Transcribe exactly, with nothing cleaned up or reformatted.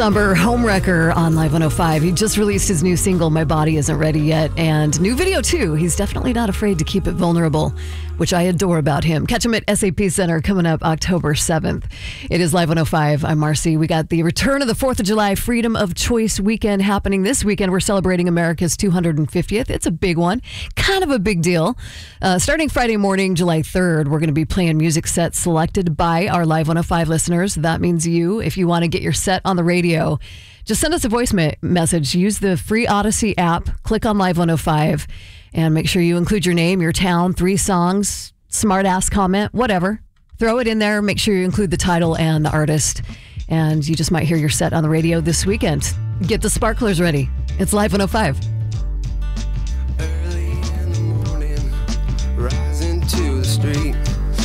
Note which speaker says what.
Speaker 1: Somber, Homewrecker on Live one oh five. He just released his new single, My Body Isn't Ready Yet, and new video too. He's definitely not afraid to keep it vulnerable, which I adore about him. Catch him at S A P Center coming up October seventh. It is Live one oh five. I'm Marcy. We got the return of the fourth of July Freedom of Choice weekend happening this weekend. We're celebrating America's two hundred fiftieth. It's a big one, kind of a big deal. Uh, starting Friday morning, July third, we're going to be playing music sets selected by our Live one oh five listeners. That means you, if you want to get your set on the radio, just send us a voice me- message. Use the free Odyssey app, click on Live one oh five, and make sure you include your name, your town, three songs, smart ass comment, whatever. Throw it in there. Make sure you include the title and the artist, and you just might hear your set on the radio this weekend. Get the sparklers ready. It's Live one oh five.